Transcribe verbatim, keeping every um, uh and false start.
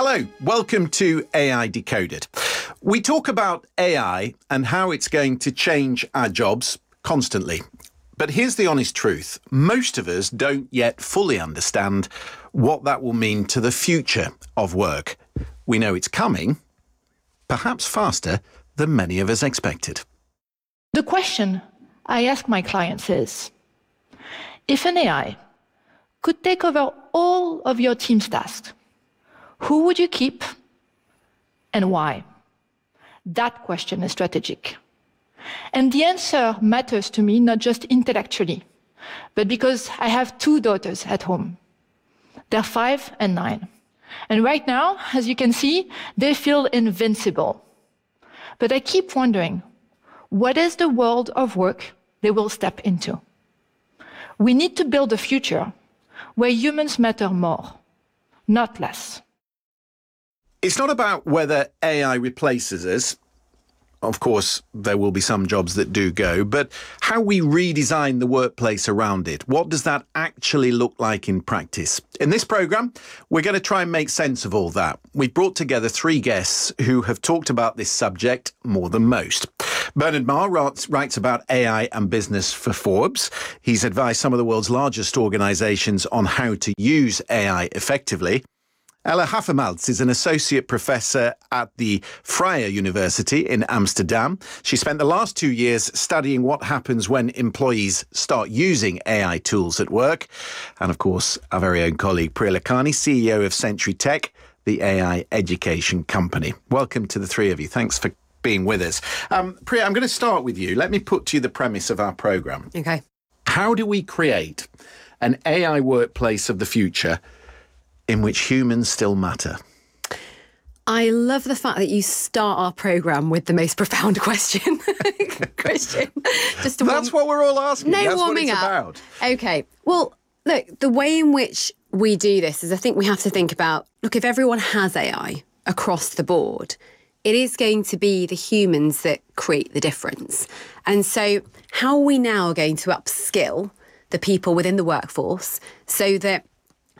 Hello, welcome to A I Decoded. We talk about A I and how it's going to change our jobs constantly. But here's the honest truth. Most of us don't yet fully understand what that will mean to the future of work. We know it's coming, perhaps faster than many of us expected. The question I ask my clients is, if an A I could take over all of your team's tasks, who would you keep and why? That question is strategic. And the answer matters to me not just intellectually, but because I have two daughters at home. They're five and nine. And right now, as you can see, they feel invincible. But I keep wondering, what is the world of work they will step into? We need to build a future where humans matter more, not less. It's not about whether A I replaces us. Of course, there will be some jobs that do go, but how we redesign the workplace around it. What does that actually look like in practice? In this programme, we're going to try and make sense of all that. We've brought together three guests who have talked about this subject more than most. Bernard Marr writes, writes about A I and business for Forbes. He's advised some of the world's largest organisations on how to use A I effectively. Ella Hafermaltz is an associate professor at the Vrije University in Amsterdam. She spent the last two years studying what happens when employees start using A I tools at work. And of course, our very own colleague Priya Lakhani, C E O of Century Tech, the A I education company. Welcome to the three of you. Thanks for being with us. Um, Priya, I'm going to start with you. Let me put to you the premise of our programme. Okay. How do we create an A I workplace of the future in which humans still matter? I love the fact that you start our programme with the most profound question. Question. Just to That's warm... what we're all asking. No That's warming what it's up. about. Okay. Well, look, the way in which we do this is I think we have to think about, look, if everyone has A I across the board, it is going to be the humans that create the difference. And so how are we now going to upskill the people within the workforce so that